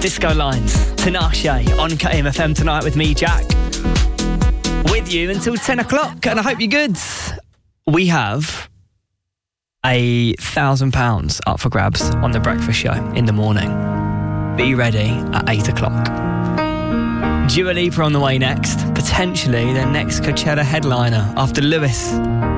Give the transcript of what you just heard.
Disco Lines, Tinashe on KMFM tonight with me, Jack. With you until 10 o'clock, and I hope you're good. We have £1,000 up for grabs on The Breakfast Show in the morning. Be ready at 8 o'clock. Dua Lipa on the way next. Potentially their next Coachella headliner after Lewis.